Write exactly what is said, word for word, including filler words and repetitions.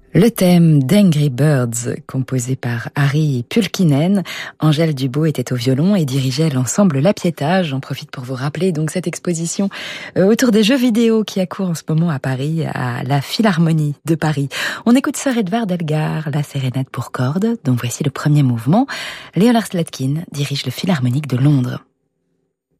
Le thème d'Angry Birds, composé par Harry Pulkkinen. Angèle Dubeau était au violon et dirigeait l'ensemble La Pietà. J'en profite pour vous rappeler donc cette exposition autour des jeux vidéo qui a cours en ce moment à Paris, à la Philharmonie de Paris. On écoute Sir Edvard Elgar, la sérénade pour cordes, dont voici le premier mouvement. Leonard Slatkin dirige le Philharmonique de Londres.